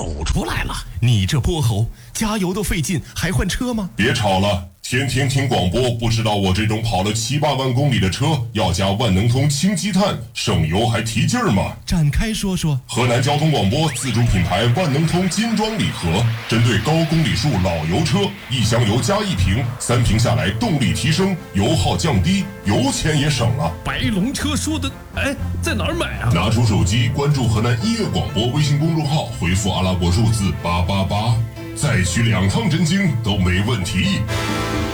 抖出来了。你这泼猴，加油都费劲，还换车吗？ 别吵了，天天听广播，不知道我这种跑了7、8万公里的车要加万能通氢积碳，省油还提劲儿吗？ 展开说说。 河南交通广播自主品牌万能通金装礼盒，针对高公里数老油车，1箱油加1瓶，3瓶下来动力提升，油耗降低，油钱也省了。 白龙车说的，在哪儿买啊？ 拿出手机关注河南音乐广播微信公众号，回复阿拉伯数字888，再取2趟真经都没问题。